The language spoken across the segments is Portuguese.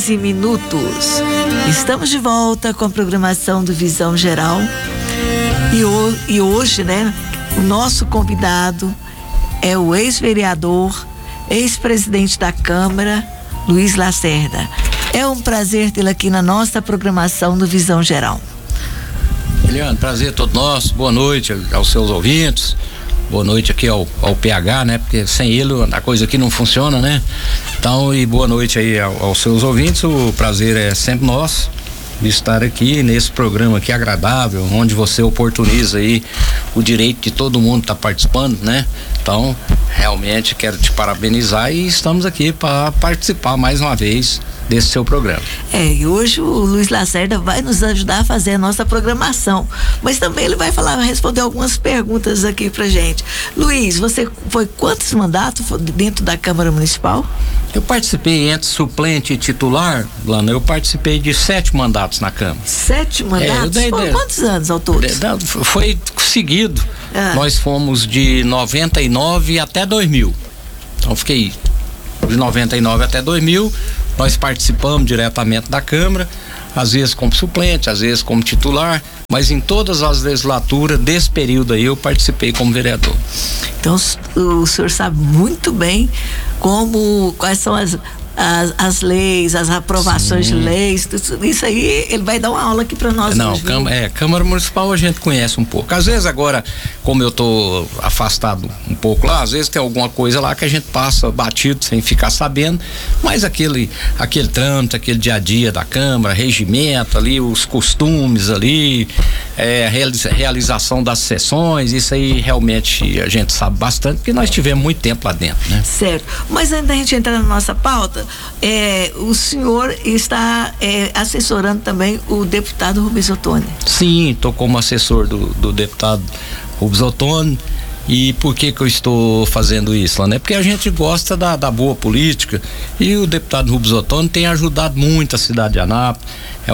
Minutos. Estamos de volta com a programação do Visão Geral e hoje, né, o nosso convidado é o ex-vereador, ex-presidente da Câmara, Luiz Lacerda. É um prazer tê-lo aqui na nossa programação do Visão Geral. Eliane, prazer todo nosso, boa noite aos seus ouvintes, boa noite aqui ao PH, né, porque sem ele a coisa aqui não funciona, né, então, e boa noite aí aos seus ouvintes, o prazer é sempre nosso de estar aqui nesse programa aqui agradável, onde você oportuniza aí o direito de todo mundo estar participando, né, então, realmente quero te parabenizar e estamos aqui para participar mais uma vez desse seu programa. E hoje o Luiz Lacerda vai nos ajudar a fazer a nossa programação, mas também ele vai responder algumas perguntas aqui pra gente. Luiz, você foi quantos mandatos dentro da Câmara Municipal? Eu participei entre suplente e titular, Lana, eu participei de 7 mandatos na Câmara. 7 mandatos? Foram quantos anos ao todo? Foi seguido, nós fomos de 99 até 2000, então fiquei de 99 até 2000, nós participamos diretamente da Câmara, às vezes como suplente, às vezes como titular, mas em todas as legislaturas desse período aí eu participei como vereador. Então o senhor sabe muito bem quais são as leis, as aprovações de leis, tudo isso aí ele vai dar uma aula aqui para nós. Não, Câmara Municipal a gente conhece um pouco. Às vezes agora, como eu tô afastado um pouco lá, às vezes tem alguma coisa lá que a gente passa batido sem ficar sabendo, mas aquele trâmite, aquele dia a dia da Câmara, regimento ali, os costumes ali, realização das sessões, isso aí realmente a gente sabe bastante, porque nós tivemos muito tempo lá dentro, né? Certo, mas antes da gente entrar na nossa pauta, o senhor está assessorando também o deputado Rubens Ottoni. Sim, estou como assessor do deputado Rubens Ottoni. E por que eu estou fazendo isso, né? Porque a gente gosta da boa política e o deputado Rubens Ottoni tem ajudado muito a cidade de Anápolis.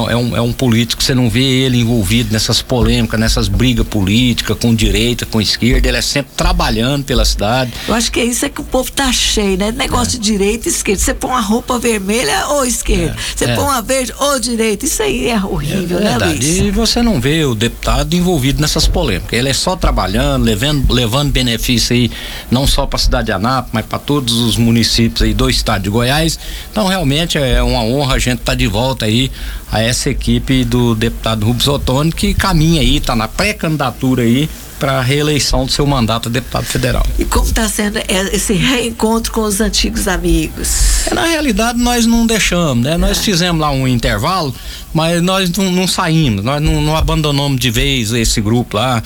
É um político, você não vê ele envolvido nessas polêmicas, nessas brigas políticas com direita, com esquerda, ele é sempre trabalhando pela cidade. Eu acho que é isso que o povo tá cheio, né? Negócio de direita e esquerda, você põe uma roupa vermelha ou esquerda, você põe uma verde ou direita, isso aí é horrível, né, Luiz? E você não vê o deputado envolvido nessas polêmicas, ele é só trabalhando, levando benefício aí, não só para a cidade de Anápolis, mas para todos os municípios aí do estado de Goiás. Então realmente é uma honra a gente estar de volta aí a essa equipe do deputado Rubens Ottoni, que caminha aí, está na pré-candidatura aí para a reeleição do seu mandato a deputado federal. E como está sendo esse reencontro com os antigos amigos? Na realidade nós não deixamos, né? Nós fizemos lá um intervalo, mas nós não saímos, nós não abandonamos de vez esse grupo lá.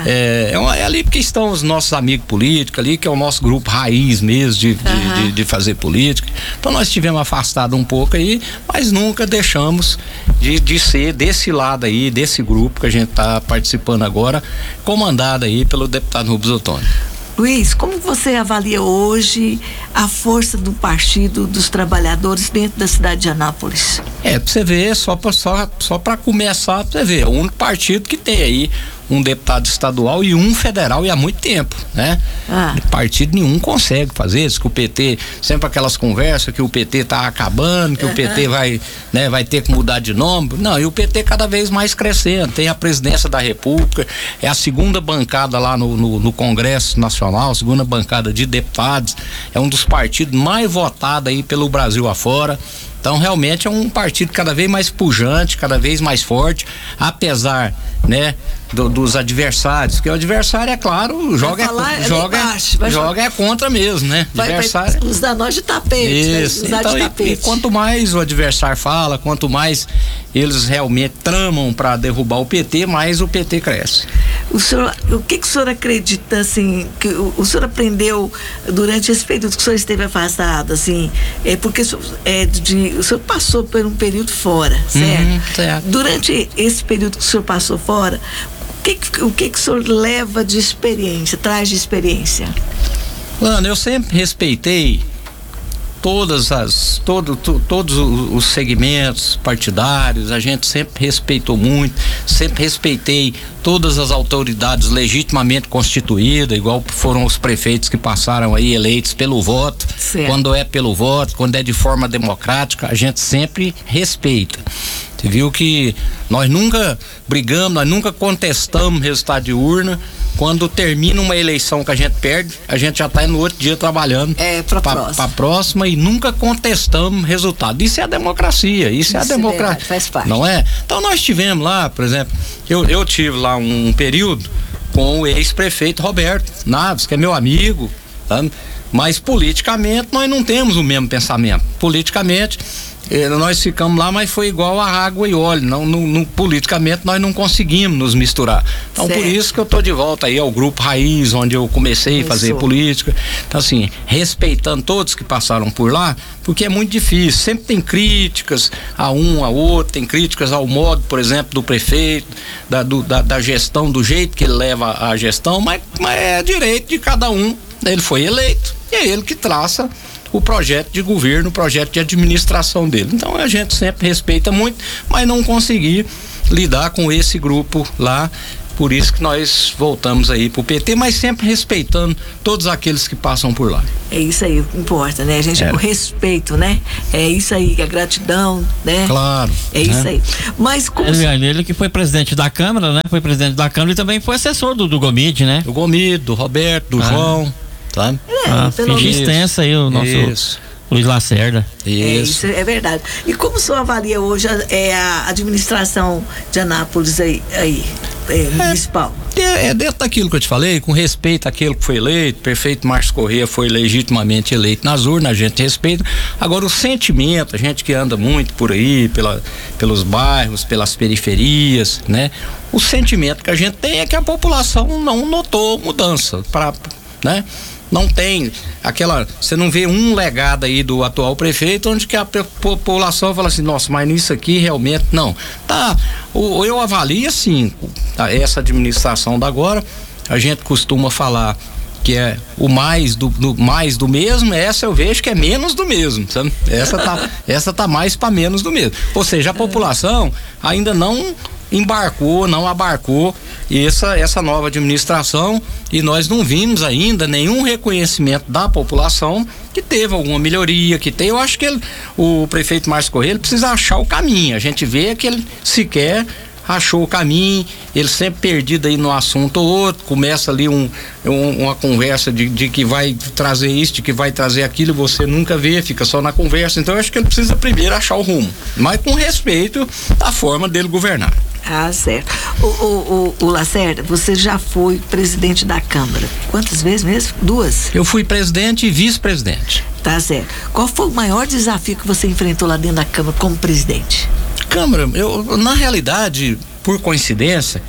É ali porque estão os nossos amigos políticos ali, que é o nosso grupo raiz mesmo de fazer política. Então nós tivemos afastado um pouco aí, mas nunca deixamos de ser desse lado aí, desse grupo que a gente está participando agora, comandado aí pelo deputado Rubens Ottoni. Luiz, como você avalia hoje a força do Partido dos Trabalhadores dentro da cidade de Anápolis? Pra você ver, só para começar, pra você ver, é o único partido que tem aí um deputado estadual e um federal e há muito tempo, né? Partido nenhum consegue fazer isso, que o PT, sempre aquelas conversas que o PT tá acabando, que o PT vai ter que mudar de nome. Não, e o PT cada vez mais crescendo, tem a presidência da República, é a segunda bancada lá no Congresso Nacional, segunda bancada de deputados, é um dos partidos mais votados aí pelo Brasil afora. Então realmente é um partido cada vez mais pujante, cada vez mais forte, apesar, né, dos adversários, porque o adversário, é claro, joga é contra mesmo, né? Vai usar nós de tapete. Isso, então, e quanto mais o adversário fala, quanto mais eles realmente tramam para derrubar o PT, mais o PT cresce. O que o senhor acredita, assim, que o senhor aprendeu durante esse período que o senhor esteve afastado, assim, porque o senhor passou por um período fora, certo? Certo. Durante esse período que o senhor passou fora, o que o senhor leva de experiência, traz de experiência? Lana, eu sempre respeitei todos os segmentos partidários, a gente sempre respeitou muito, sempre respeitei todas as autoridades legitimamente constituídas, igual foram os prefeitos que passaram aí eleitos pelo voto. Certo. Quando é pelo voto, quando é de forma democrática, a gente sempre respeita. Você viu que nós nunca brigamos, nós nunca contestamos resultado de urna. Quando termina uma eleição que a gente perde, a gente já está no outro dia trabalhando para próxima e nunca contestamos resultado. Isso é a democracia, isso é a democracia. Faz parte. Não é? Então nós tivemos lá, por exemplo, eu tive lá um período com o ex-prefeito Roberto Naves, que é meu amigo, tá? Mas politicamente nós não temos o mesmo pensamento. Politicamente nós ficamos lá, mas foi igual a água e óleo. Politicamente nós não conseguimos nos misturar. Então, certo. Por isso que eu tô de volta aí ao Grupo Raiz, onde eu comecei a fazer política. Então, assim, respeitando todos que passaram por lá, porque é muito difícil. Sempre tem críticas a um, a outro, tem críticas ao modo, por exemplo, do prefeito, da gestão, do jeito que ele leva a gestão, mas é direito de cada um. Ele foi eleito e é ele que traça o projeto de governo, o projeto de administração dele. Então a gente sempre respeita muito, mas não consegui lidar com esse grupo lá, por isso que nós voltamos aí pro PT, mas sempre respeitando todos aqueles que passam por lá. É isso aí que importa, né? A gente com respeito, né? É isso aí, a gratidão, né? Claro. É isso aí. Mas como... Ele que foi presidente da Câmara, né? Foi presidente da Câmara e também foi assessor do Gomide, né? Do Gomide, do Roberto, do João. Tá? Finge extensa aí o nosso Luiz Lacerda. Isso é verdade. E como o senhor avalia hoje a administração de Anápolis municipal? É dentro daquilo que eu te falei, com respeito àquele que foi eleito. O prefeito Márcio Corrêa foi legitimamente eleito nas urnas, a gente respeita. Agora o sentimento, a gente que anda muito por aí, pelos bairros, pelas periferias, né? O sentimento que a gente tem é que a população não notou mudança né? Não tem você não vê um legado aí do atual prefeito onde que a população fala assim, nossa, mas nisso aqui realmente não. Eu avalio assim, essa administração da agora, a gente costuma falar que é o mais do mesmo, essa eu vejo que é menos do mesmo, sabe? Essa tá mais para menos do mesmo. Ou seja, a população ainda não abarcou essa nova administração e nós não vimos ainda nenhum reconhecimento da população que teve alguma melhoria, eu acho que o prefeito Márcio Corrêa, ele precisa achar o caminho. A gente vê que ele sequer achou o caminho, ele sempre perdido aí no assunto ou outro, começa ali uma conversa de que vai trazer isso, de que vai trazer aquilo, você nunca vê, fica só na conversa. Então eu acho que ele precisa primeiro achar o rumo, mas com respeito à forma dele governar. Certo. O Lacerda, você já foi presidente da Câmara. Quantas vezes mesmo? 2? Eu fui presidente e vice-presidente. Tá certo. Qual foi o maior desafio que você enfrentou lá dentro da Câmara como presidente? Câmara, na realidade, por coincidência,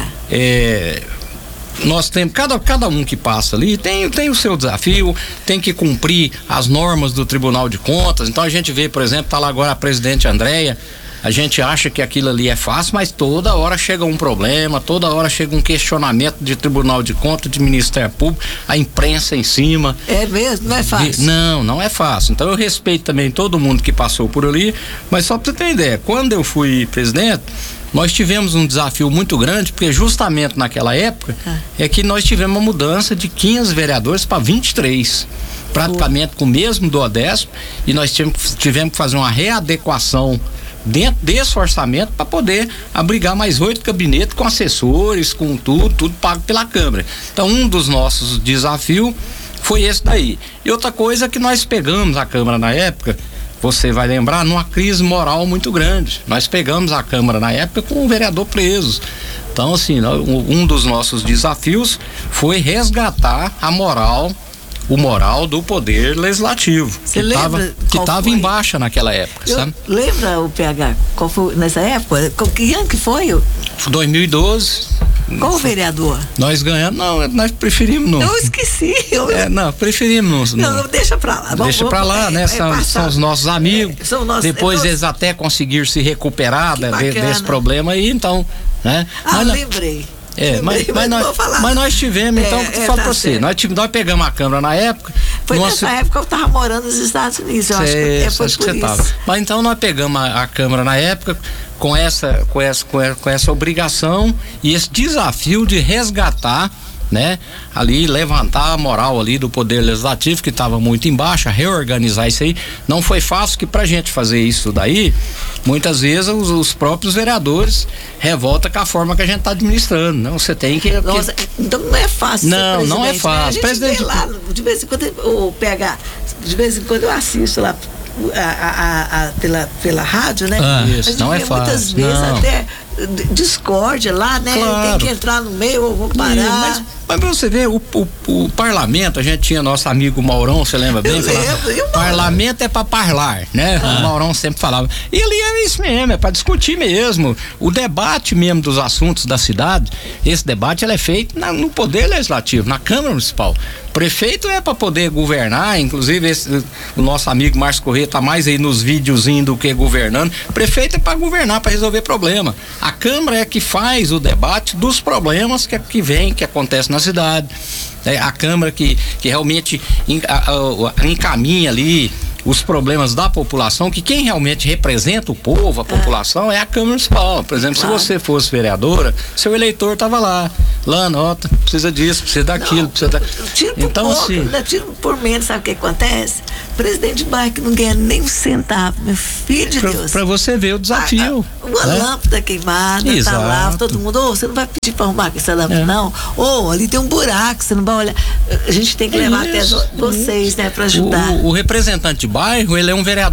nós temos, cada um que passa ali tem o seu desafio, tem que cumprir as normas do Tribunal de Contas. Então a gente vê, por exemplo, tá lá agora a presidente Andréia. A gente acha que aquilo ali é fácil, mas toda hora chega um problema, toda hora chega um questionamento de Tribunal de Contas, de Ministério Público, a imprensa em cima. É mesmo? Não é fácil? Não é fácil. Então eu respeito também todo mundo que passou por ali, mas só pra você ter ideia, quando eu fui presidente, nós tivemos um desafio muito grande, porque justamente naquela época é que nós tivemos uma mudança de 15 vereadores para 23. Praticamente com o mesmo duodécimo, e nós tivemos que fazer uma readequação dentro desse orçamento para poder abrigar mais 8 gabinetes com assessores, com tudo pago pela Câmara. Então um dos nossos desafios foi esse daí. E outra coisa que nós pegamos a Câmara na época, você vai lembrar, numa crise moral muito grande. Nós pegamos a Câmara na época com o vereador preso. Então assim, um dos nossos desafios foi resgatar o moral do poder legislativo. Você lembra que estava em baixa naquela época, sabe? Lembra o PH? Qual foi nessa época? Que ano que foi? 2012. Qual o vereador? Nós ganhamos, nós preferimos não. Eu esqueci. Preferimos não. Deixa pra lá. Deixa pra lá, né? São os nossos amigos. Depois eles até conseguiram se recuperar desse problema aí, então, né? Lembrei. Mas nós tivemos, então, falo pra você, nós pegamos a Câmara na época, Foi nessa época eu estava morando nos Estados Unidos, eu acho que foi por isso. Tava. Mas então nós pegamos a Câmara na época com essa obrigação e esse desafio de resgatar, né, ali levantar a moral ali do Poder Legislativo, que estava muito em baixa, reorganizar isso aí. Não foi fácil, que pra gente fazer isso daí, muitas vezes os próprios vereadores revoltam com a forma que a gente está administrando. Não, você tem que. Nossa, então não é fácil. Não, não é fácil. Né? A gente vê lá, de vez em quando de vez em quando eu assisto lá pela rádio, né? Isso, não é fácil. Muitas vezes até discórdia lá, né? Claro. Tem que entrar no meio, ou vou parar. Mas pra você ver, o parlamento, a gente tinha nosso amigo Maurão, você lembra bem? Parlamento é pra parlar, né? O Maurão sempre falava. E ali é isso mesmo, é pra discutir mesmo. O debate mesmo dos assuntos da cidade, esse debate ele é feito no Poder Legislativo, na Câmara Municipal. Prefeito é para poder governar, inclusive o nosso amigo Márcio Corrêa tá mais aí nos videozinhos do que governando. Prefeito é para governar, para resolver problema. A Câmara é que faz o debate dos problemas que acontecem na cidade. É a Câmara que realmente encaminha ali os problemas da população, que quem realmente representa o povo, a população, é a Câmara Municipal. Por exemplo, se você fosse vereadora, seu eleitor tava lá, anota, precisa disso, precisa daquilo, precisa então, assim, tiro por menos, sabe o que acontece? Presidente de bairro que não ganha nem um centavo, meu filho de Deus. Pra você ver o desafio. Uma lâmpada queimada, exato. Tá lá, todo mundo, você não vai pedir pra arrumar essa lâmpada, não. Ali tem um buraco, você não vai olhar. A gente tem que levar até vocês, né, pra ajudar. O representante de bairro, ele é um vereador